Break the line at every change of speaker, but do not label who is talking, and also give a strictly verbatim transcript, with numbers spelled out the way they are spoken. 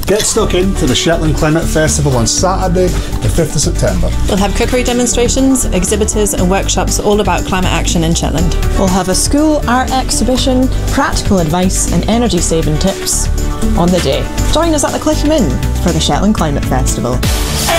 Get stuck into the Shetland Climate Festival on Saturday, the fifth of September.
We'll have cookery demonstrations, exhibitors and workshops all about climate action in Shetland.
We'll have a school art exhibition, practical advice and energy saving tips on the day. Join us at the Cliff Inn for the Shetland Climate Festival.